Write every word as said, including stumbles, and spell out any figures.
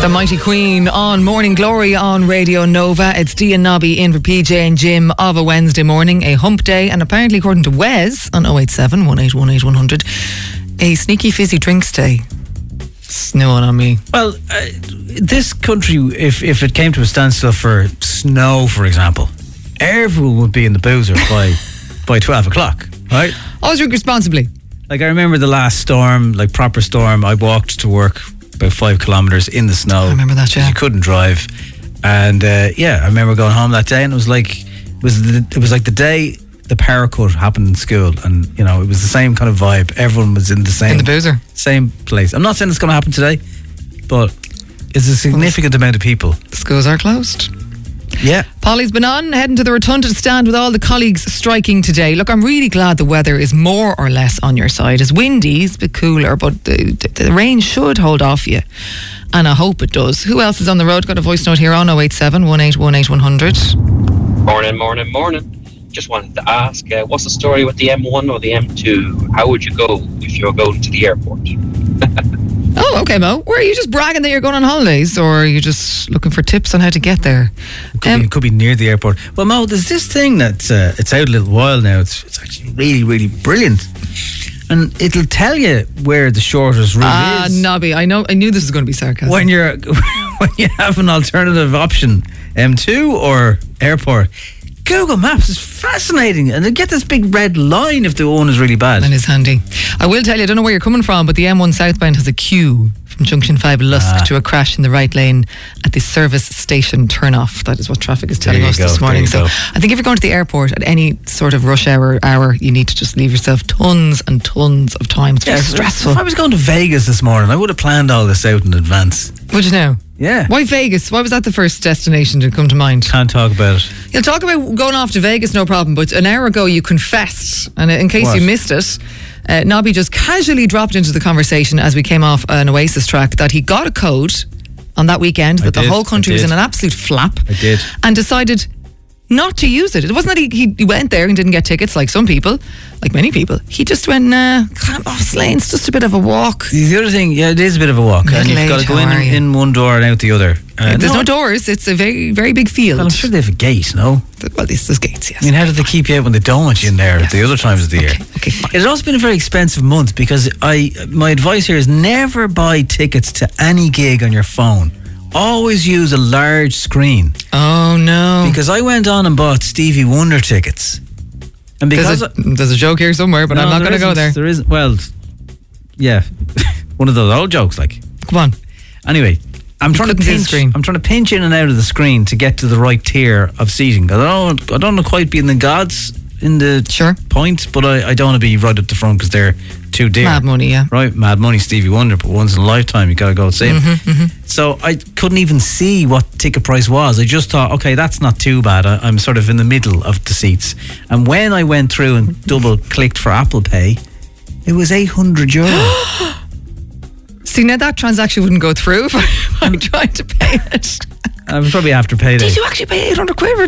The Mighty Queen on Morning Glory on Radio Nova. It's Dee and Nobby in for P J and Jim of a Wednesday morning, a hump day, and apparently, according to Wes on oh eight seven, one eight one eight, one hundred, a sneaky fizzy drinks day. Snowing on me. Well, uh, this country, if if it came to a standstill for snow, for example, everyone would be in the boozer by by twelve o'clock, right? Always drink responsibly. Like, I remember the last storm, like proper storm, I walked to work about five kilometres in the snow. I remember that, yeah. You couldn't drive. And uh, yeah, I remember going home that day, and it was like it was the, it was like the day the power cut happened in school, and you know, it was the same kind of vibe. Everyone was in the same In the boozer. same place. I'm not saying it's going to happen today, but it's a significant amount of people. The schools are closed. Yeah. Polly's been on, heading to the Rotunda to stand with all the colleagues striking today. Look, I'm really glad the weather is more or less on your side. It's windy, it's a bit cooler, but the, the rain should hold off you. And I hope it does. Who else is on the road? Got a voice note here on oh eight seven, one eight one eight, one hundred. Morning, morning, morning. Just wanted to ask, uh, what's the story with the M one or the M two? How would you go if you were going to the airport? Oh, okay, Mo. Were you just bragging that you're going on holidays, or are you just looking for tips on how to get there? It could, Um, be, it could be near the airport. Well, Mo, there's this thing that's uh, it's out a little while now. It's it's actually really, really brilliant, and it'll tell you where the shortest route Ah, is. Nobby, I know. I knew this was going to be sarcasm. When you're when you have an alternative option, M two or airport. Google Maps is fascinating, and they get this big red line if the one is really bad. That is handy. I will tell you, I don't know where you're coming from, but the M one southbound has a queue from Junction five Lusk Ah. to a crash in the right lane at the service station turn-off. That is what traffic is telling There you us go, this there morning. you So go. I think if you're going to the airport at any sort of rush hour, hour, you need to just leave yourself tons and tons of time. It's very Yeah, stressful. If I was going to Vegas this morning, I would have planned all this out in advance. Would you know? Yeah. Why Vegas? Why was that the first destination to come to mind? Can't talk about it. You'll talk about going off to Vegas, no problem, but an hour ago you confessed, and in case What? you missed it, uh, Nobby just casually dropped into the conversation as we came off an Oasis track that he got a code on that weekend, that the did, whole country I was in did. an absolute flap. I did. And decided not to use it. It wasn't that he, he, he went there and didn't get tickets like some people, like many people. He just went, nah, can't off lane, it's just a bit of a walk. The other thing, yeah, it is a bit of a walk, and you've got to go in, Middle-aged, how are you? in one door and out the other. Uh, There's no doors, it's a very, very big field. Well, I'm sure they have a gate, no? Well, there's, there's gates, yes. I mean, how did they keep you out when they don't want you in there at the other times of the year? Okay, okay, fine. It has also been a very expensive month, because I my advice here is never buy tickets to any gig on your phone. Always use a large screen. Oh, no. Because I went on and bought Stevie Wonder tickets. And because There's a, there's a joke here somewhere, but No, I'm not there going to go isn't. there. There isn't. Well, yeah, one of those old jokes, like. Come on. Anyway, I'm trying to couldn't see the pinch. screen. I'm trying to pinch in and out of the screen to get to the right tier of seating. I don't. I don't want to quite be in the gods in the Sure. point, but I, I don't want to be right up the front because they're too dear. Mad money, yeah. Right, mad money, Stevie Wonder, but once in a lifetime you got to go and see him. Mm-hmm, So I couldn't even see what ticket price was. I just thought, okay, that's not too bad. I, I'm sort of in the middle of the seats. And when I went through and double clicked for Apple Pay, it was eight hundred euro. See, now that transaction wouldn't go through if I tried to pay it. I was probably after payday. Did you actually pay eight hundred quid for a